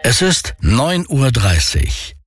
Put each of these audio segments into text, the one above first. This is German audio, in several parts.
Es ist 9:30 Uhr.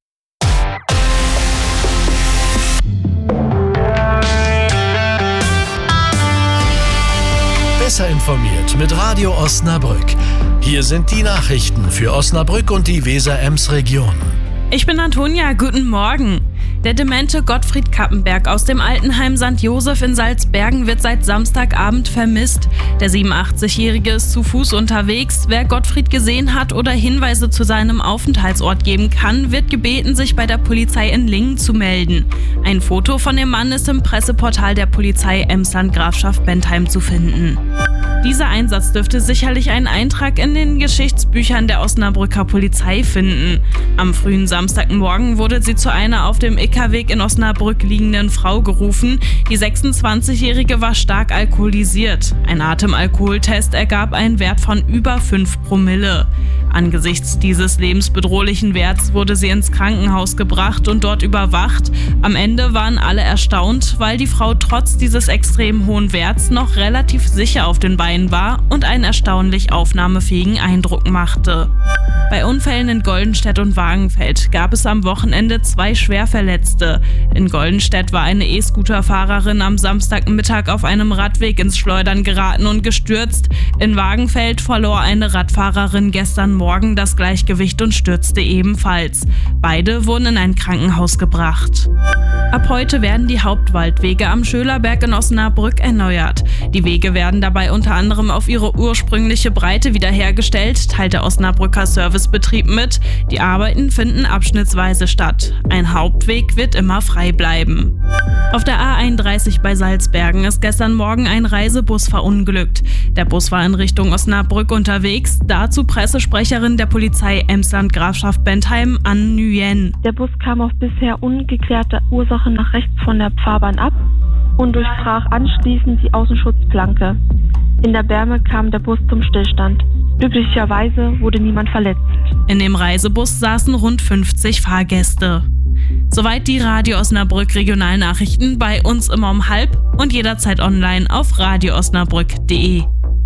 Besser informiert mit Radio Osnabrück. Hier sind die Nachrichten für Osnabrück und die Weser-Ems-Region. Ich bin Antonia, guten Morgen. Der demente Gottfried Kappenberg aus dem Altenheim St. Joseph in Salzbergen wird seit Samstagabend vermisst. Der 87-Jährige ist zu Fuß unterwegs. Wer Gottfried gesehen hat oder Hinweise zu seinem Aufenthaltsort geben kann, wird gebeten, sich bei der Polizei in Lingen zu melden. Ein Foto von dem Mann ist im Presseportal der Polizei Emsland-Grafschaft Bentheim zu finden. Dieser Einsatz dürfte sicherlich einen Eintrag in den Geschichtsbüchern der Osnabrücker Polizei finden. Am frühen Samstagmorgen wurde sie zu einer auf dem Ickerweg in Osnabrück liegenden Frau gerufen. Die 26-Jährige war stark alkoholisiert. Ein Atemalkoholtest ergab einen Wert von über 5 Promille. Angesichts dieses lebensbedrohlichen Werts wurde sie ins Krankenhaus gebracht und dort überwacht. Am Ende waren alle erstaunt, weil die Frau trotz dieses extrem hohen Werts noch relativ sicher auf den Beinen war und einen erstaunlich aufnahmefähigen Eindruck machte. Bei Unfällen in Goldenstedt und Wagenfeld gab es am Wochenende 2 Schwerverletzte. In Goldenstedt war eine E-Scooter-Fahrerin am Samstagmittag auf einem Radweg ins Schleudern geraten und gestürzt. In Wagenfeld verlor eine Radfahrerin gestern Morgen das Gleichgewicht und stürzte ebenfalls. Beide wurden in ein Krankenhaus gebracht. Ab heute werden die Hauptwaldwege am Schölerberg in Osnabrück erneuert. Die Wege werden dabei unter anderem auf ihre ursprüngliche Breite wiederhergestellt, teilt der Osnabrücker Servicebetrieb mit. Die Arbeiten finden abschnittsweise statt. Ein Hauptweg wird immer frei bleiben. Auf der A31 bei Salzbergen ist gestern Morgen ein Reisebus verunglückt. Der Bus war in Richtung Osnabrück unterwegs. Dazu Pressesprecherin der Polizei Emsland-Grafschaft Bentheim, Anne Nguyen. Der Bus kam auf bisher ungeklärte Ursache nach rechts von der Fahrbahn ab und durchbrach anschließend die Außenschutzplanke. In der Berme kam der Bus zum Stillstand. Glücklicherweise wurde niemand verletzt. In dem Reisebus saßen rund 50 Fahrgäste. Soweit die Radio Osnabrück Regionalnachrichten, bei uns immer um 12:30 und jederzeit online auf radioosnabrück.de.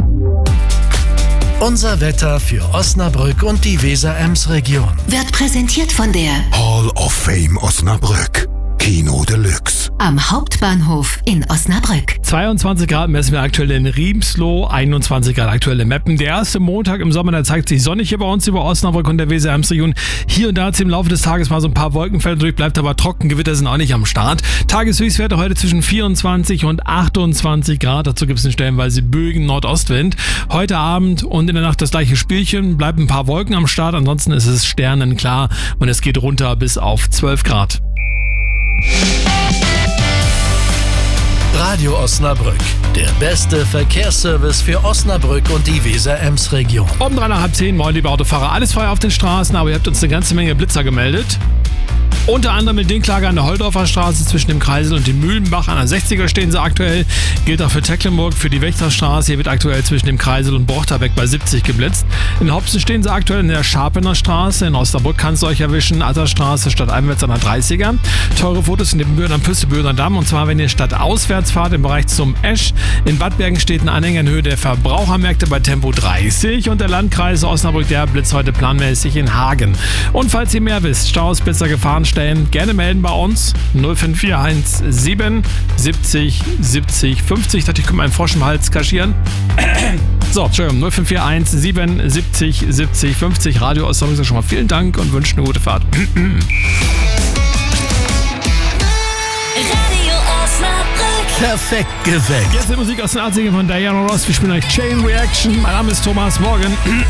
Unser Wetter für Osnabrück und die Weser-Ems-Region Wird präsentiert von der Hall of Fame Osnabrück. Kino Deluxe. Am Hauptbahnhof in Osnabrück. 22 Grad messen wir aktuell in Riemsloh, 21 Grad aktuell in Meppen. Der erste Montag im Sommer, da zeigt sich sonnig hier bei uns über Osnabrück und der Weser-Ems-Region. Hier und da zieht im Laufe des Tages mal so ein paar Wolkenfelder durch, bleibt aber trocken. Gewitter sind auch nicht am Start. Tageshöchstwerte heute zwischen 24 und 28 Grad. Dazu gibt es eine stellenweise böigen Nordostwind. Heute Abend und in der Nacht das gleiche Spielchen. Bleiben ein paar Wolken am Start. Ansonsten ist es sternenklar und es geht runter bis auf 12 Grad. Radio Osnabrück, der beste Verkehrsservice für Osnabrück und die Weser-Ems-Region. Um 9:30, moin liebe Autofahrer, alles frei auf den Straßen, aber ihr habt uns eine ganze Menge Blitzer gemeldet. Unter anderem mit Dinklage an der Holdorfer Straße zwischen dem Kreisel und dem Mühlenbach. An der 60er stehen sie aktuell. Gilt auch für Tecklenburg, für die Wächterstraße. Hier wird aktuell zwischen dem Kreisel und Brochterbeck bei 70 geblitzt. In Hopsen stehen sie aktuell in der Scharpener Straße. In Osnabrück kannst du euch erwischen. Atterstraße stadteinwärts an der 30er. Teure Fotos in den Büren am Püsteböhner Damm. Und zwar, wenn ihr stadtauswärts fahrt im Bereich zum Esch. In Bad Bergen steht ein Anhänger in Höhe der Verbrauchermärkte bei Tempo 30. Und der Landkreis Osnabrück, der blitzt heute planmäßig in Hagen. Und falls ihr mehr wisst, Staus, Blitzer, Gefahrenstellen, gerne melden bei uns 0541 7 70 70 50. Ich dachte, ich könnte meinen Frosch im Hals kaschieren. So, Entschuldigung, 0541 7 70 70 50. Radio Osnabrück, schon mal vielen Dank und wünsche eine gute Fahrt. Radio Osnabrück. Perfekt geweckt. Jetzt die Musik aus den 80ern von Diana Ross. Wir spielen euch Chain Reaction. Mein Name ist Thomas. Morgen.